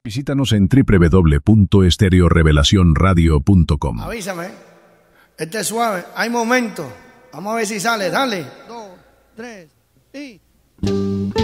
Visítanos en www.estereorevelacionradio.com. Avísame. Este es suave. Hay momentos. Vamos a ver si sale. Dale. 2, 3 y...